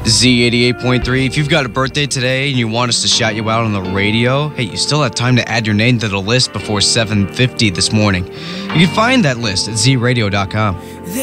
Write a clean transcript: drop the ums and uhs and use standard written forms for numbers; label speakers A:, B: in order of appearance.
A: Z88.3, if you've got a birthday today and you want us to shout you out on the radio, hey, you still have time to add your name to the list before 7:50 this morning. You can find that list at zradio.com.